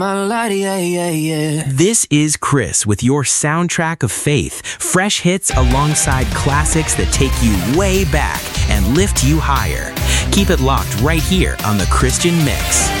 This is Chris with your soundtrack of faith. Fresh hits alongside classics that take you way back and lift you higher. Keep it locked right here on The Christian Mix.